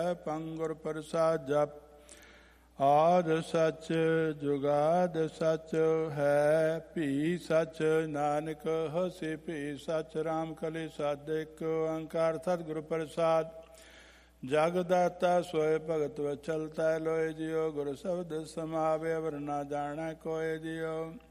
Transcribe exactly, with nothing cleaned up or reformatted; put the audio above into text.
ਪੰਗੁਰ ਪ੍ਰਸਾਦ ਜਪ। ਆਦ ਸੱਚ ਜੁਗਾਦ ਸੱਚ ਹੈ, ਭੀ ਸੱਚ ਨਾਨਕ ਹਸੇ ਭੀ ਸੱਚ। ਰਾਮ ਕਲੀ ਸਦ ਇੱਕ ਓੰਕਾਰ ਸਤਿਗੁਰ ਪ੍ਰਸਾਦ। ਜਗ ਦਾਤਾ ਸੋਇ ਭਗਤ ਵਚਲ ਤੈ ਲੋਇ ਜਿਉ। ਗੁਰ ਸ਼ਬਦ ਸਮਾਵੇ ਵਰ ਨਾ ਜਾਣੈ ਕੋਇ ਜਿਉ।